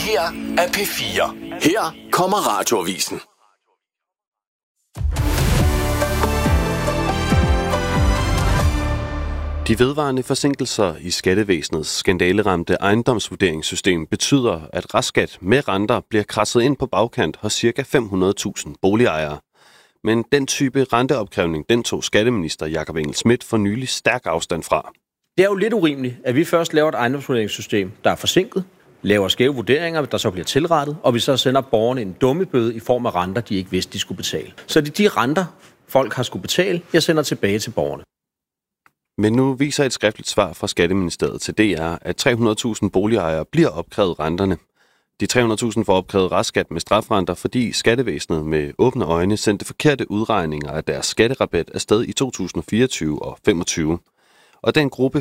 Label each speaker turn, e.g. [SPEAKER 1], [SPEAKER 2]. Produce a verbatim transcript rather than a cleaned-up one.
[SPEAKER 1] her er P fire. Her kommer Radioavisen.
[SPEAKER 2] De vedvarende forsinkelser i skattevæsenets skandaleramte ejendomsvurderingssystem betyder, at restskat med renter bliver kradset ind på bagkant hos ca. fem hundrede tusind boligejere. Men den type renteopkrævning, den tog skatteminister Jakob Engel-Schmidt for nylig stærk afstand fra.
[SPEAKER 3] Det er jo lidt urimeligt, at vi først laver et ejendomsvurderingssystem, der er forsinket, laver skæve vurderinger, der så bliver tilrettet, og vi så sender borgerne en dummebøde i form af renter, de ikke vidste, de skulle betale. Så det er de renter, folk har skulle betale, jeg sender tilbage til borgerne.
[SPEAKER 2] Men nu viser et skriftligt svar fra Skatteministeriet til D R, at tre hundrede tusind boligejere bliver opkrævet renterne. De tre hundrede tusind får opkrævet restskat med strafrenter, fordi skattevæsenet med åbne øjne sendte forkerte udregninger af deres skatterabat afsted i to tusind fireogtyve og femogtyve. Og den gruppe